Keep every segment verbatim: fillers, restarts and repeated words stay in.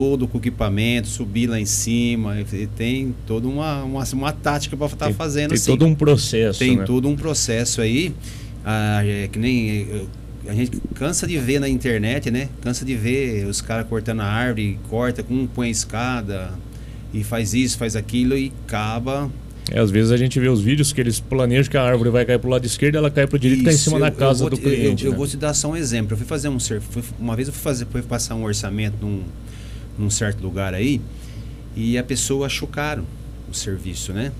todo com equipamento, subir lá em cima, e tem toda uma, uma, uma tática para estar fazendo. Tem assim. todo um processo, Tem né? todo um processo aí, ah, é, que nem a gente cansa de ver na internet, né? Cansa de ver os caras cortando a árvore, corta com um põe a escada e faz isso, faz aquilo e acaba. É, às vezes a gente vê os vídeos que eles planejam que a árvore vai cair pro lado esquerdo, ela cai pro direito e tá em cima eu, da casa eu do te, cliente. Eu, eu né? vou te dar só um exemplo. Eu fui fazer um fui, uma vez eu fui fazer, fui passar um orçamento num, num certo lugar aí e a pessoa achou caro o serviço, né?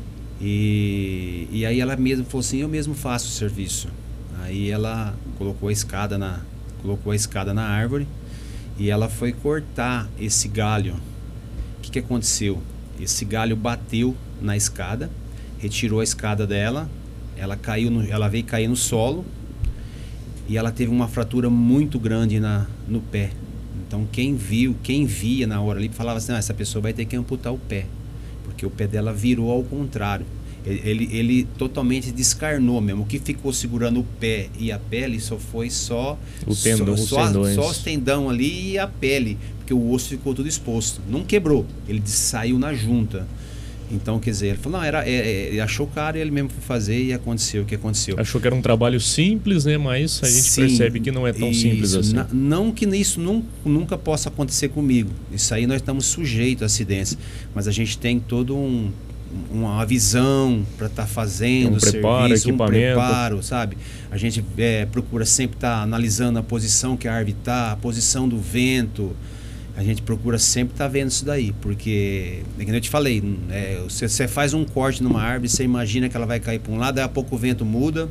E, e aí ela mesma falou assim, eu mesmo faço o serviço. Aí ela colocou a escada na colocou a escada na árvore e ela foi cortar esse galho. O que que aconteceu? Esse galho bateu na escada, retirou a escada dela, ela caiu no, ela veio cair no solo e ela teve uma fratura muito grande na, no pé. Então quem viu, quem via na hora ali falava assim, ah, essa pessoa vai ter que amputar o pé, porque o pé dela virou ao contrário. Ele, ele, ele totalmente descarnou mesmo. O que ficou segurando o pé e a pele só foi só o tendão, só, os só, tendões. só os tendão ali e a pele, porque o osso ficou tudo exposto. Não quebrou, ele saiu na junta. Então, quer dizer, ele falou, não, era, é, é, ele achou caro e ele mesmo foi fazer e aconteceu o que aconteceu. Achou que era um trabalho simples, né? Mas a gente Sim, percebe que não é tão isso, simples assim. Na, não que isso nunca, nunca possa acontecer comigo. Isso aí nós estamos sujeitos a acidentes. Mas a gente tem todo um... uma visão para estar tá fazendo um preparo, serviço, equipamento. um preparo, sabe? A gente é, procura sempre estar tá analisando a posição que a árvore está, a posição do vento. A gente procura sempre estar tá vendo isso daí, porque, como eu te falei, é, você, você faz um corte numa árvore, você imagina que ela vai cair para um lado, daí a pouco o vento muda,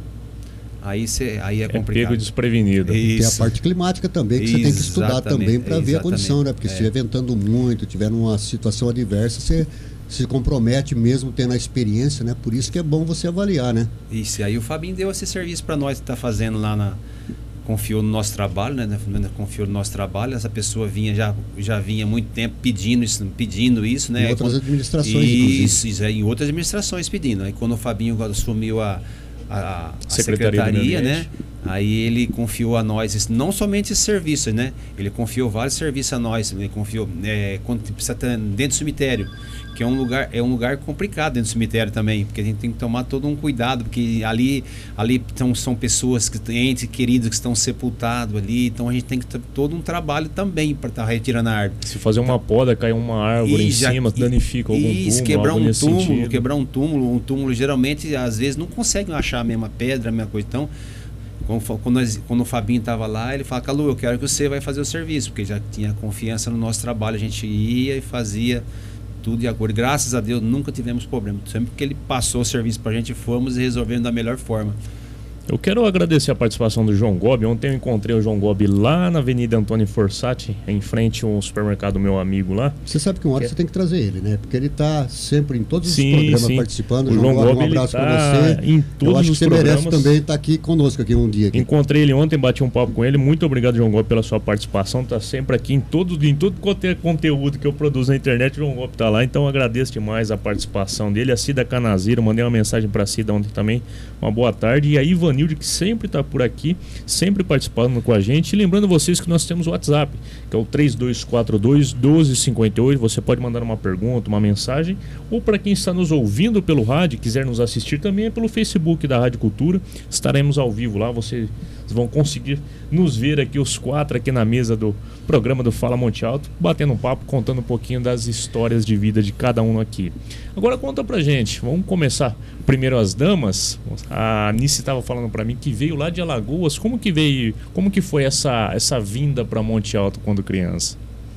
aí, você, aí é complicado. É pego desprevenido. E tem a parte climática também, que você tem que estudar Exatamente, também para ver a exatamente. condição, né? Porque É. se estiver ventando muito, tiver numa situação adversa, você se compromete mesmo tendo a experiência, né? Por isso que é bom você avaliar, né? Isso, e aí o Fabinho deu esse serviço para nós que está fazendo lá na... Confiou no nosso trabalho, né? Confiou no nosso trabalho. Essa pessoa vinha já, já vinha há muito tempo pedindo isso, pedindo isso, né? Em outras quando, administrações, isso, isso, em outras administrações pedindo. Aí quando o Fabinho assumiu a, a, a Secretaria, secretaria, né? Aí ele confiou a nós, não somente esse serviço, né? Ele confiou vários serviços a nós. Ele confiou é, quando precisa estar dentro do cemitério, que é um lugar é um lugar complicado dentro do cemitério também, porque a gente tem que tomar todo um cuidado, porque ali ali são, são pessoas que entes queridos que estão sepultados ali, então a gente tem que ter todo um trabalho também para estar tá retirando a árvore. Se fazer uma poda, cair uma árvore em já, cima, danifica algum isso, túmulo, quebrar um túmulo, sentido. quebrar um túmulo, um túmulo geralmente às vezes não conseguem achar a mesma pedra, a mesma coisa. Então, quando, nós, quando o Fabinho estava lá, ele fala, Calu, eu quero que você vai fazer o serviço, porque já tinha confiança no nosso trabalho, a gente ia e fazia tudo de acordo. Graças a Deus nunca tivemos problema. Sempre que ele passou o serviço para a gente, fomos resolvendo da melhor forma. Eu quero agradecer a participação do João Gobi. Ontem eu encontrei o João Gobi lá na Avenida Antônio Forsatti, em frente ao supermercado do meu amigo lá. Você sabe que uma hora que... você tem que trazer ele, né? Porque ele está sempre em todos sim, os programas sim. participando. O João Gobi, um abraço tá para você. Em todos eu acho os que você programas. merece também estar aqui conosco aqui um dia. Aqui. Encontrei ele ontem, bati um papo com ele. Muito obrigado, João Gobi, pela sua participação. Está sempre aqui em todo, em todo conteúdo que eu produzo na internet. O João Gobi está lá, então agradeço demais a participação dele. A Cida Canazira, mandei uma mensagem para a Cida ontem também. Uma boa tarde. E a Ivanilde, que sempre está por aqui, sempre participando com a gente. E lembrando vocês que nós temos o WhatsApp, que é o três dois quatro dois, um dois cinco oito. Você pode mandar uma pergunta, uma mensagem, ou para quem está nos ouvindo pelo rádio, quiser nos assistir também, é pelo Facebook da Rádio Cultura. Estaremos ao vivo lá, vocês vão conseguir nos ver aqui, os quatro aqui na mesa do programa do Fala Monte Alto, batendo um papo, contando um pouquinho das histórias de vida de cada um aqui. Agora conta pra gente, vamos começar primeiro as damas. A Anice estava falando para mim que veio lá de Alagoas. Como que veio, como que foi essa, essa vinda para Monte Alto quando criança?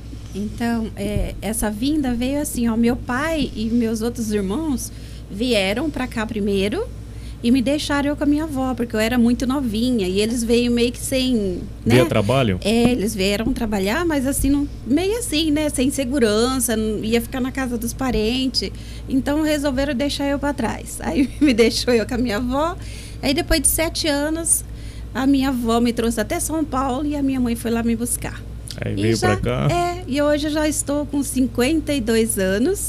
Então, é, essa vinda veio assim, ó, meu pai e meus outros irmãos vieram para cá primeiro e me deixaram eu com a minha avó, porque eu era muito novinha e eles veio meio que sem, né? Veio a trabalho? É, eles vieram trabalhar, mas assim, não, meio assim, né? Sem segurança, não, ia ficar na casa dos parentes. Então resolveram deixar eu para trás. Aí me deixou eu com a minha avó. Aí depois de sete anos, a minha avó me trouxe até São Paulo e a minha mãe foi lá me buscar. Aí veio para cá? É, e hoje eu já estou com cinquenta e dois anos.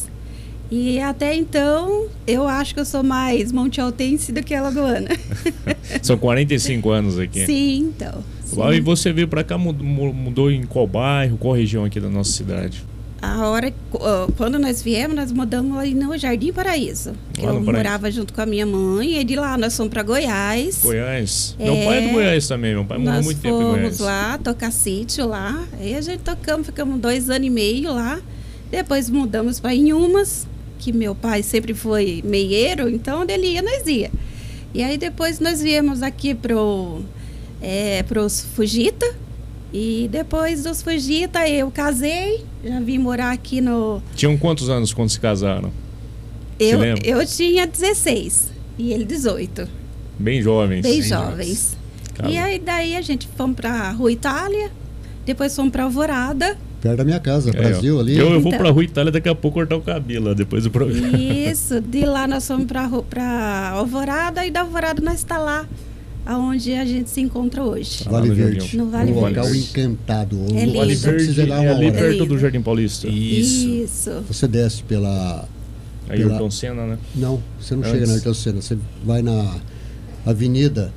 E até então, eu acho que eu sou mais montealtense do que alagoana. São quarenta e cinco anos aqui. Sim, então. E você veio para cá, mudou, mudou em qual bairro, qual região aqui da nossa cidade? A hora, quando nós viemos, nós mudamos ali no Jardim Paraíso. Que eu Paraíso. morava junto com a minha mãe, e de lá nós fomos para Goiás. Goiás? É, meu pai é do Goiás também, meu pai morou muito tempo em Goiás. Nós fomos lá, tocar sítio lá, aí a gente tocamos, ficamos dois anos e meio lá. Depois mudamos para Inhumas, que meu pai sempre foi meieiro, então onde ele ia, nós ia. E aí depois nós viemos aqui pro, é, pros Fujita. E depois dos Fujita eu casei, já vim morar aqui no... Tinham quantos anos quando se casaram? Eu, eu tinha dezesseis e ele dezoito. Bem jovens. Bem, Bem jovens. jovens. E aí daí a gente fomos pra Rua Itália, depois fomos pra Alvorada. Perto da minha casa, Brasil é, ali. Eu, eu vou então, pra Rua Itália daqui a pouco cortar o cabelo, depois do programa. Isso, de lá nós fomos pra, pra Alvorada e da Alvorada nós está lá, aonde a gente se encontra hoje. Ah, Vale no Verde. No Vale um Verde. local encantado. É lindo. Vale Você precisa ir Verde lá é uma ali hora. perto É do Jardim Paulista. Isso. Isso. Você desce pela... Aí pela- Ayrton Senna, né? Não, você não Antes. chega na Ayrton Senna. Você vai na avenida...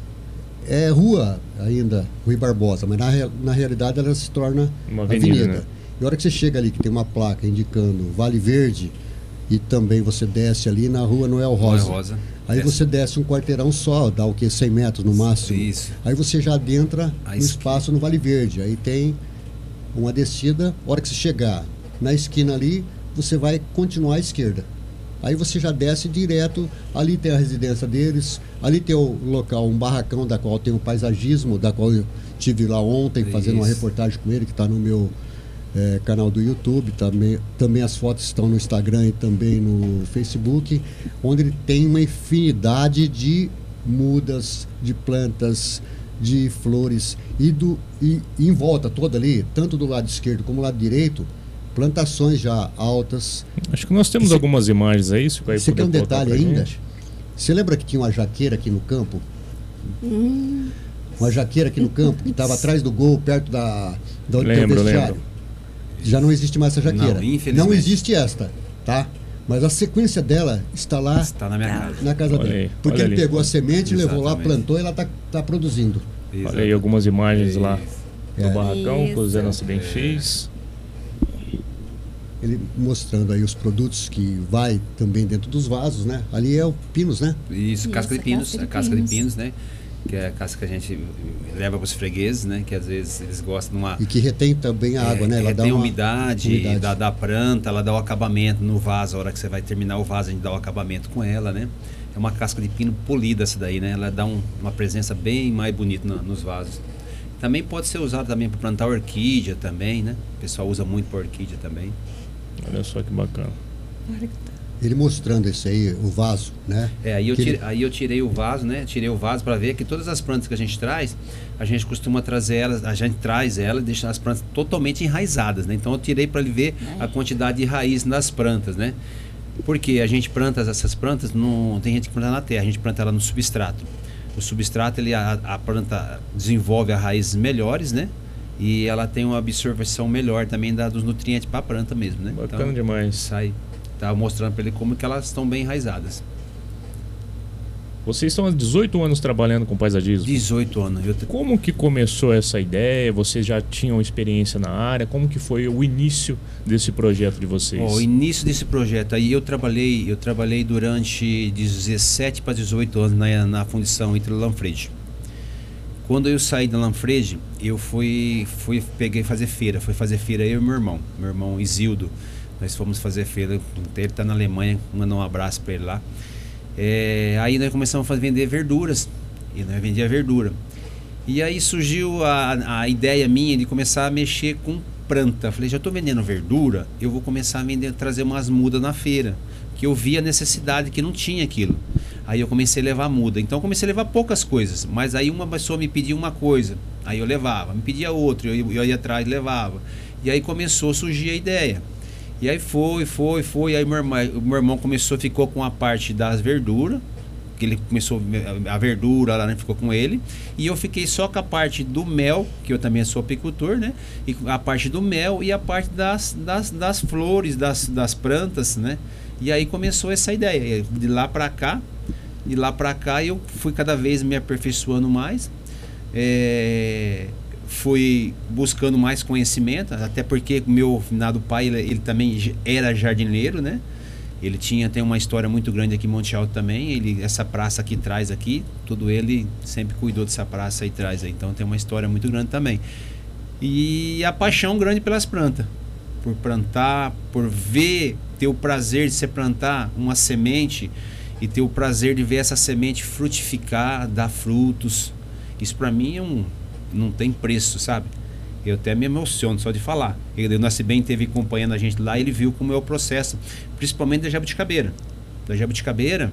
É rua ainda, Rui Barbosa, mas na, rea- na realidade ela se torna Uma avenida, né? E a hora que você chega ali, que tem uma placa indicando Vale Verde, e também você desce ali na rua Noel Rosa. Noel Rosa. Aí Desce. você desce um quarteirão só, dá o quê? cem metros no máximo. Isso. Aí você já adentra A no esqui- espaço no Vale Verde. Aí tem uma descida, a hora que você chegar na esquina ali, você vai continuar à esquerda. Aí você já desce direto, ali tem a residência deles, ali tem o local, um barracão da qual tem o paisagismo, da qual eu estive lá ontem fazendo uma Isso. reportagem com ele, que está no meu eh, canal do YouTube, também, também as fotos estão no Instagram e também no Facebook, onde ele tem uma infinidade de mudas, de plantas, de flores, e, do, e, e em volta toda ali, tanto do lado esquerdo como do lado direito, plantações já altas. Acho que nós temos Esse- algumas imagens aí, se vai Você quer poder um colocar detalhe pra ainda? gente. Você lembra que tinha uma jaqueira aqui no campo? Hum, Uma jaqueira aqui no campo, que estava atrás do gol, perto da, da onde tem o Lembro, vestiário? lembro. Já não existe mais essa jaqueira. Não, infelizmente. Não existe esta, tá? Mas a sequência dela está lá Está na minha Tá. casa. na casa Olha dele. aí, Porque olha ele ali. pegou a semente, levou lá, Exatamente. plantou e ela está tá produzindo. Olha aí algumas imagens lá do É. barracão que o Zé Isso. Nascimento fez. Ele mostrando aí os produtos que vai também dentro dos vasos, né? Ali é o pinos, né? Isso, Isso, casca de a pinos, casca de a casca de pinos. pinos, né? Que é a casca que a gente leva para os fregueses, né? Que às vezes eles gostam de uma... E que retém também a água, é, né? que Ela dá retém uma umidade, umidade. Da, da planta, ela dá o acabamento no vaso. A hora que você vai terminar o vaso, a gente dá o acabamento com ela, né? É uma casca de pino polida essa daí, né? Ela dá um, uma presença bem mais bonita na- nos vasos. Também pode ser usada também para plantar orquídea também, né? O pessoal usa muito para orquídea também. Olha só que bacana. Ele mostrando esse aí, o vaso, né? É, aí eu, Que ele- tirei, aí eu tirei o vaso, né? Tirei o vaso para ver que todas as plantas que a gente traz, a gente costuma trazer elas, a gente traz elas e deixa as plantas totalmente enraizadas, né? Então eu tirei para ele ver a quantidade de raiz nas plantas, né? Porque a gente planta essas plantas, não tem gente que planta na terra, a gente planta ela no substrato. O substrato, ele, a, a planta desenvolve as raízes melhores, né? E ela tem uma absorção melhor também da, dos nutrientes para a planta mesmo, né? Bacana Então, demais. sai, tá mostrando para ele como que elas estão bem enraizadas. Vocês estão há dezoito anos trabalhando com paisagismo. dezoito anos. Eu, Como que começou essa ideia? Vocês já tinham experiência na área? Como que foi o início desse projeto de vocês? Ó, o início desse projeto aí eu trabalhei, eu trabalhei durante dezessete para dezoito anos na, na fundição Ítalo Lanfredi. Quando eu saí da Lanfredi, eu fui, fui peguei fazer feira, fui fazer feira eu e meu irmão, meu irmão Isildo. Nós fomos fazer feira, ele está na Alemanha, mandar um abraço para ele lá. É, aí nós começamos a fazer, vender verduras, e nós vendia verdura. E aí surgiu a, a ideia minha de começar a mexer com planta. Falei, já estou vendendo verdura, eu vou começar a vender, trazer umas mudas na feira, que eu via a necessidade que não tinha aquilo. Aí eu comecei a levar muda. Então eu comecei a levar poucas coisas, mas aí uma pessoa me pedia uma coisa, aí eu levava, me pedia outra, eu, eu ia atrás e levava. E aí começou a surgir a ideia. E aí foi, foi, foi, aí meu irmão, o meu irmão começou, ficou com a parte das verduras, que ele começou, a verdura lá, né, ficou com ele, e eu fiquei só com a parte do mel, que eu também sou apicultor, né, e a parte do mel e a parte das, das, das flores, das, das plantas, né, e aí começou essa ideia, de lá pra cá, de lá pra cá eu fui cada vez me aperfeiçoando mais, é, fui buscando mais conhecimento, até porque meu finado pai, ele, ele também era jardineiro, né? Ele tinha, tem uma história muito grande aqui em Monte Alto também. Ele, essa praça aqui atrás aqui, tudo ele sempre cuidou dessa praça aí atrás. Então tem uma história muito grande também. E a paixão grande pelas plantas. Por plantar, por ver, ter o prazer de você plantar uma semente e ter o prazer de ver essa semente frutificar, dar frutos. Isso para mim é um, não tem preço, sabe? Eu até me emociono só de falar. O Nascimento teve acompanhando a gente lá, ele viu como é o processo, principalmente da jabuticabeira. Da jabuticabeira,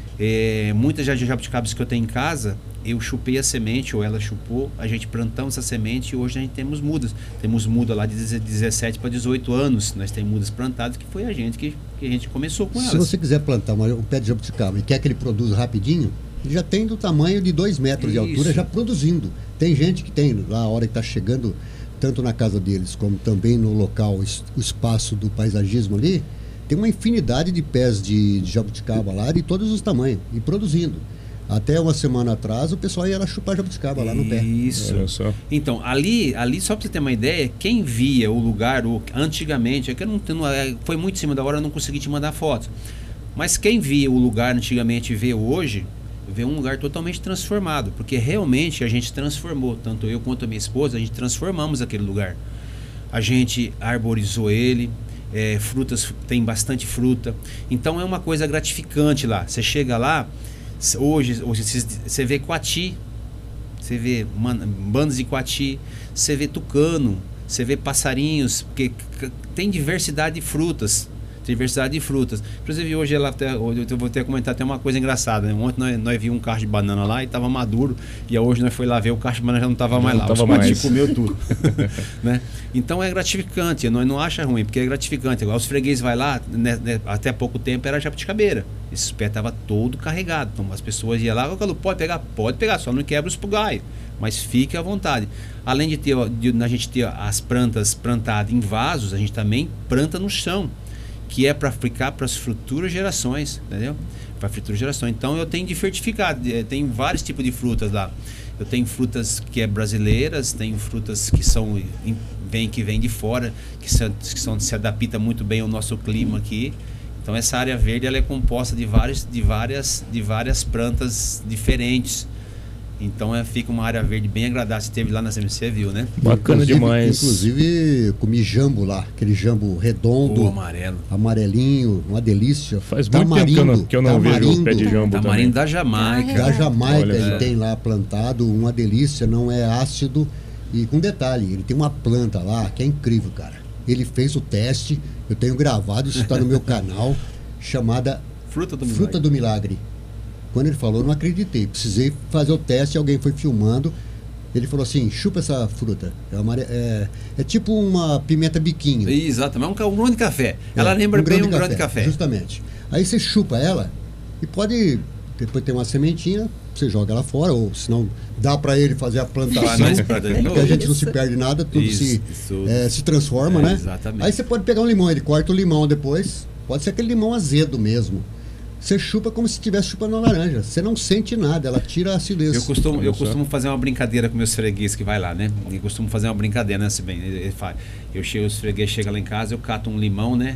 é, muitas jabuticabas que eu tenho em casa, eu chupei a semente, ou ela chupou, a gente plantamos essa semente e hoje a gente temos mudas. Temos muda lá de dezessete para dezoito anos, nós temos mudas plantadas, que foi a gente que, que a gente começou com elas. Se você quiser plantar uma, um pé de jabuticaba e quer que ele produza rapidinho, ele já tem do tamanho de dois metros Isso. de altura, já produzindo. Tem gente que tem, lá a hora que está chegando, tanto na casa deles, como também no local, o espaço do paisagismo ali, tem uma infinidade de pés de, de jabuticaba lá, de todos os tamanhos, e produzindo. Até uma semana atrás, o pessoal ia lá chupar jabuticaba lá no pé. Isso. Então, ali, ali só para você ter uma ideia, quem via o lugar, o, antigamente, é que eu não, não, foi muito em cima da hora, eu não consegui te mandar foto. Mas quem via o lugar antigamente e vê hoje, vê um lugar totalmente transformado, porque realmente a gente transformou, tanto eu quanto a minha esposa, a gente transformamos aquele lugar. A gente arborizou ele, é, frutas, tem bastante fruta, então é uma coisa gratificante lá. Você chega lá, hoje, hoje você vê coati, você vê man, bandos de coati, você vê tucano, você vê passarinhos, porque tem diversidade de frutas. Diversidade de frutas. Inclusive hoje ela até, hoje eu vou até comentar até uma coisa engraçada, né? Ontem nós, nós vimos um cacho de banana lá e estava maduro, e hoje nós foi lá ver, o cacho de banana já não estava mais lá, o mais. comeu tudo. Né? Então é gratificante, nós não acha ruim, porque é gratificante. Igual os fregueses vai lá, né, né, até pouco tempo era jabuticabeira, esse pé estava todo carregado, então as pessoas iam lá, pode pegar, pode pegar, só não quebra os pugaios, mas fique à vontade. Além de ter, de a gente ter as plantas plantadas em vasos, a gente também planta no chão, que é para ficar para as futuras gerações, entendeu? Para futuras gerações. Então eu tenho diversificado, tem vários tipos de frutas lá. Eu tenho frutas que é brasileiras, tenho frutas que são vem que vem de fora, que são, que são se adapta muito bem ao nosso clima aqui. Então essa área verde ela é composta de várias de várias de várias plantas diferentes. Então é, fica uma área verde bem agradável. Você esteve lá na C M C, viu, né? Bacana inclusive, demais. Inclusive comi jambo lá, aquele jambo redondo, oh, amarelo, amarelinho, uma delícia. Faz muito tempo que eu não, que eu não vejo o pé de jambo tamarindo também. da Jamaica. Da Jamaica Olha, ele é. tem lá plantado, uma delícia, não é ácido. E com detalhe, ele tem uma planta lá que é incrível, cara. Ele fez o teste, eu tenho gravado, isso está no meu canal, chamada Fruta do Fruta Milagre. do Milagre. Quando ele falou, eu não acreditei. Precisei fazer o teste, alguém foi filmando. Ele falou assim, chupa essa fruta. É, uma, é, é tipo uma pimenta biquinho. Exato, mas é um, um grão de café. Ela é, lembra um bem grão um grão de café. Justamente. Aí você chupa ela e pode, depois ter uma sementinha, você joga ela fora, ou senão dá para ele fazer a plantação. Porque a gente não se perde nada, tudo Isso, se, isso. É, se transforma, É, né? exatamente. Aí você pode pegar um limão, ele corta o limão depois. Pode ser aquele limão azedo mesmo. Você chupa como se estivesse chupando uma laranja. Você não sente nada, ela tira a acidez. Eu costumo, eu costumo fazer uma brincadeira com meus fregueses que vai lá, né? Eu costumo fazer uma brincadeira, né? Se bem, ele fala, eu chego, os fregueses chegam lá em casa, eu cato um limão, né?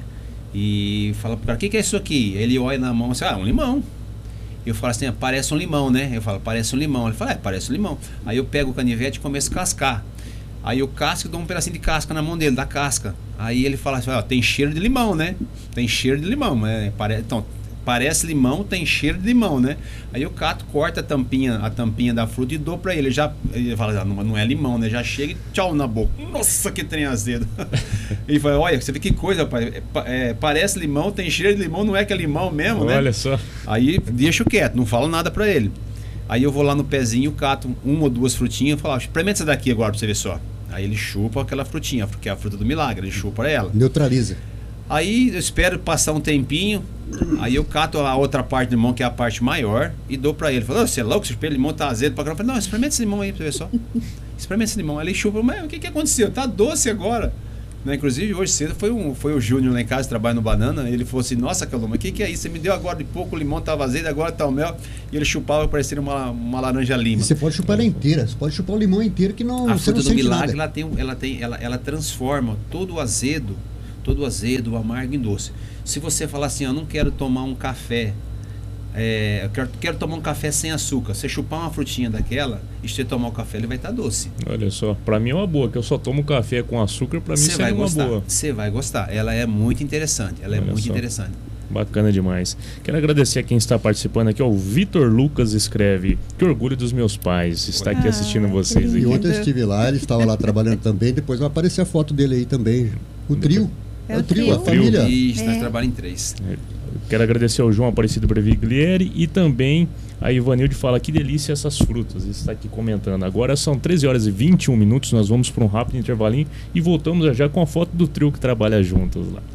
E falo pro cara, o que, que é isso aqui? Ele olha na mão e assim, ah, um limão. Eu falo assim, ah, parece um limão, né? Eu falo, parece um limão. Ele fala, é, parece um limão. Aí eu pego o canivete e começo a cascar. Aí eu casco e dou um pedacinho de casca na mão dele, da casca. Aí ele fala assim, ó, tem cheiro de limão, né? Tem cheiro de limão, né? Pare... Então, parece limão, tem cheiro de limão, né? Aí eu cato, corto a tampinha, a tampinha da fruta e dou pra ele. Ele já ele fala, não, não é limão, né? Já chega e tchau na boca. Nossa, que trem azedo. Ele fala, olha, você vê que coisa, pai. É, parece limão, tem cheiro de limão, não é que é limão mesmo, olha, né? Olha só. Aí deixo quieto, não falo nada pra ele. Aí eu vou lá no pezinho, cato uma ou duas frutinhas e falo, experimenta essa daqui agora pra você ver só. Aí ele chupa aquela frutinha, porque é a fruta do milagre, ele chupa ela. Neutraliza. Aí eu espero passar um tempinho, aí eu cato a outra parte do limão, que é a parte maior, e dou pra ele. Falo, oh, você é louco, esse limão tá azedo pra caramba. Eu falo, não, experimenta esse limão aí pra você ver só. Experimenta esse limão. Aí ele chupa, mas o que que aconteceu? Tá doce agora. Né? Inclusive, hoje cedo foi, um, foi o Júnior lá em casa, trabalha no Banana, ele falou assim, nossa, Caloma, o que, que é isso? Você me deu agora de pouco, o limão estava azedo, agora tá o mel. E ele chupava, parecia uma, uma laranja lima. E você pode chupar ela inteira, você pode chupar o limão inteiro que não, a você fruta não do sente milagre, nada. ela, tem, ela, tem, ela, ela transforma todo o azedo, todo o azedo, o amargo em doce. Se você falar assim, eu não quero tomar um café, é, eu quero, quero tomar um café sem açúcar, você chupar uma frutinha daquela e você tomar o café, ele vai estar doce. Olha só, pra mim é uma boa, que eu só tomo café com açúcar, pra mim Você seria vai uma gostar, boa. você vai gostar, ela é muito interessante, ela é Olha muito só. interessante. Bacana demais. Quero agradecer a quem está participando aqui. Ó, o Vitor Lucas escreve: que orgulho dos meus pais estar aqui Ah, assistindo vocês que E aqui. ontem eu estive lá, ele estava lá trabalhando também, depois vai aparecer a foto dele aí também. O trio. É É o o trio, trio. a família. Isso, nós É. trabalhamos em três. Quero agradecer ao João Aparecido Breviglieri e também a Ivanilde fala: que delícia essas frutas. Ele está aqui comentando. Agora são treze horas e vinte e um minutos. Nós vamos para um rápido intervalinho e voltamos já, já com a foto do trio que trabalha juntos lá.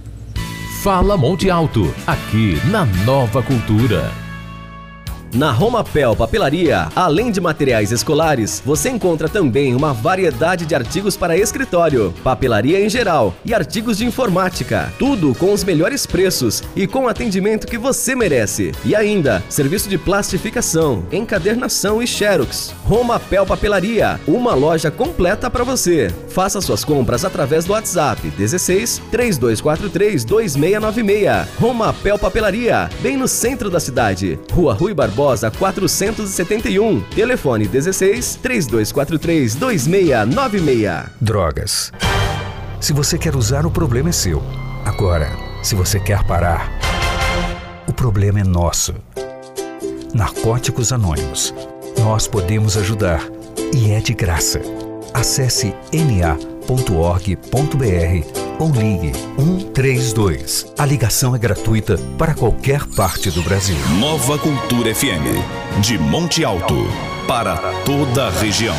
Fala Monte Alto, aqui na Nova Cultura. Na Romapel Papelaria, além de materiais escolares, você encontra também uma variedade de artigos para escritório, papelaria em geral e artigos de informática. Tudo com os melhores preços e com o atendimento que você merece. E ainda, serviço de plastificação, encadernação e xerox. Romapel Papelaria, uma loja completa para você. Faça suas compras através do WhatsApp dezesseis, três dois quatro três, dois seis nove seis. Romapel Papelaria, bem no centro da cidade. Rua Rui Barbosa, quatrocentos e setenta e um. Telefone dezesseis, três dois quatro três, dois seis nove seis. Drogas. Se você quer usar, o problema é seu. Agora, se você quer parar, o problema é nosso. Narcóticos Anônimos. Nós podemos ajudar e é de graça. Acesse n a ponto org ponto b r ou ligue um três dois. A ligação é gratuita para qualquer parte do Brasil. Nova Cultura F M, de Monte Alto, para toda a região.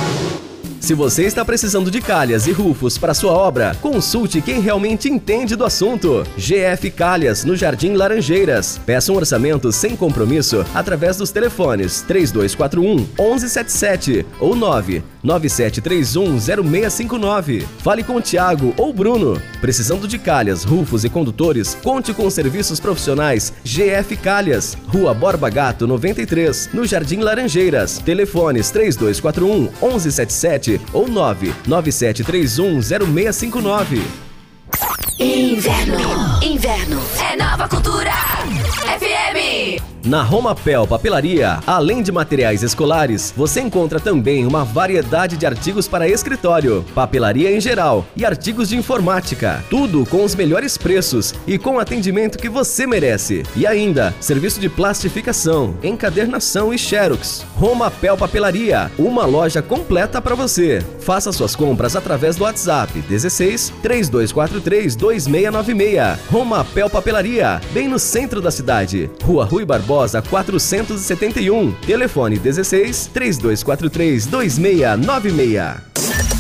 Se você está precisando de calhas e rufos para sua obra, consulte quem realmente entende do assunto. G F Calhas, no Jardim Laranjeiras. Peça um orçamento sem compromisso através dos telefones três dois quatro um, um um sete sete ou nove nove sete três um, zero seis cinco nove. Fale com o Thiago ou Bruno. Precisando de calhas, rufos e condutores, conte com os serviços profissionais G F Calhas. Rua Borba Gato, noventa e três, no Jardim Laranjeiras. Telefones três dois quatro um, um um sete sete ou nove nove sete três um, zero seis cinco nove. Inverno, inverno é Nova Cultura F M. Na Romapel Papelaria, além de materiais escolares, você encontra também uma variedade de artigos para escritório, papelaria em geral e artigos de informática. Tudo com os melhores preços e com o atendimento que você merece. E ainda, serviço de plastificação, encadernação e xerox. Romapel Papelaria, uma loja completa para você. Faça suas compras através do WhatsApp dezesseis, três dois quatro três, dois seis nove seis. Romapel Papelaria, bem no centro da cidade. Rua Rui Barbosa, quatrocentos e setenta e um. Telefone dezesseis, três dois quatro três, dois seis nove seis.